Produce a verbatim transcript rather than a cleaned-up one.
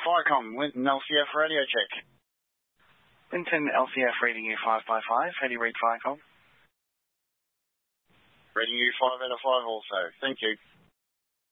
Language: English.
Firecom, Winton L C F radio check. Winton L C F reading you five by five. How do you read Firecom? Reading you five out of five also. Thank you.